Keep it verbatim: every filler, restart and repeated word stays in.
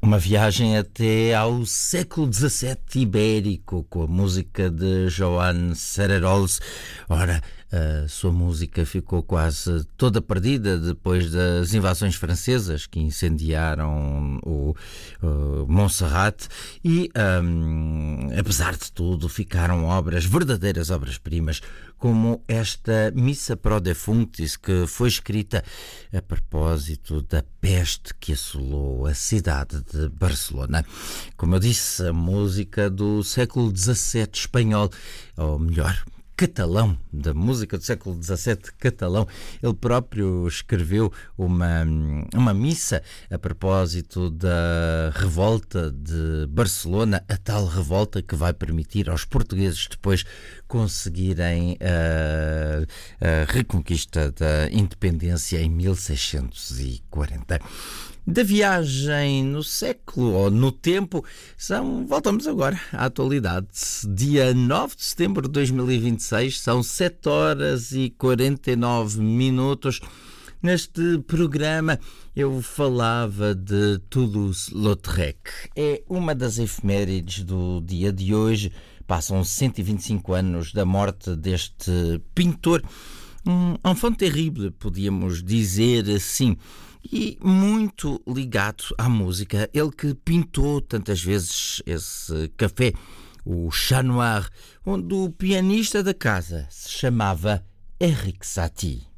Uma viagem até ao século dezassete ibérico, com a música de Joan Sererolles. Ora, a sua música ficou quase toda perdida depois das invasões francesas que incendiaram o, o Montserrat e, um, apesar de tudo, ficaram obras, verdadeiras obras-primas, como esta Missa pro Defunctis, que foi escrita a propósito da peste que assolou a cidade de Barcelona. Como eu disse, a música do século dezassete espanhol, ou melhor, catalão, da música do século dezassete catalão. Ele próprio escreveu uma, uma missa a propósito da revolta de Barcelona, a tal revolta que vai permitir aos portugueses depois conseguirem a, a reconquista da independência em mil seiscentos e quarenta. Da viagem no século ou no tempo, são, voltamos agora à atualidade. Dia nove de setembro de dois mil e vinte e seis, são sete horas e quarenta e nove minutos. Neste programa eu falava de Toulouse-Lautrec. É uma das efemérides do dia de hoje. Passam cento e vinte e cinco anos da morte deste pintor. Um enfant terrible, podíamos dizer assim. E muito ligado à música, ele que pintou tantas vezes esse café, o Chat Noir, onde o pianista da casa se chamava Erik Satie.